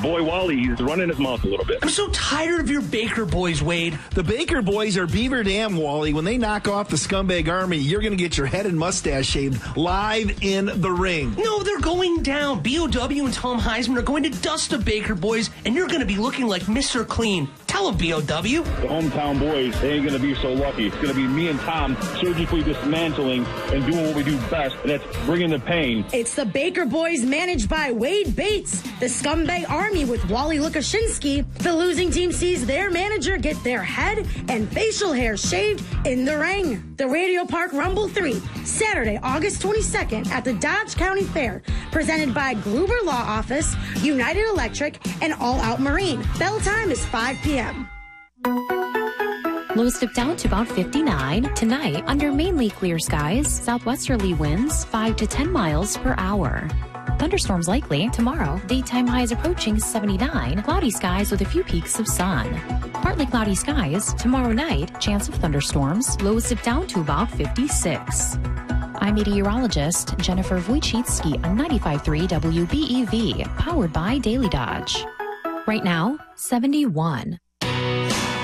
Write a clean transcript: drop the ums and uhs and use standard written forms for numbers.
boy Wally, he's running his mouth a little bit. I'm so tired of your Baker boys, Wade. The Baker boys are Beaver Dam, Wally. When they knock off the Scumbag Army, you're going to get your head and mustache shaved live in the ring. No, they're going down. B.O.W. and Tom Heisman are going to dust the Baker boys, and you're going to be looking like Mr. Clean. Tell him, B.O.W. The hometown boys, they ain't going to be so lucky. It's going to be me and Tom surgically dismantling and doing what we do best, and that's bringing the pain. It's the Baker boys managed by Wade Bates, the Scumbag Army with Wally Lukashinsky. The losing team sees their manager get their head and facial hair shaved in the ring. The Radio Park Rumble 3, Saturday, August 22nd at the Dodge County Fair, presented by Gruber Law Office, United Electric, and All Out Marine. Bell time is 5 p.m. Lows dip down to about 59. Tonight, under mainly clear skies, southwesterly winds 5 to 10 miles per hour. Thunderstorms likely tomorrow. Daytime highs approaching 79. Cloudy skies with a few peaks of sun. Partly cloudy skies. Tomorrow night, chance of thunderstorms. Lows dip down to about 56. I'm meteorologist Jennifer Wojcicki on 95.3 WBEV, powered by Daily Dodge. Right now, 71.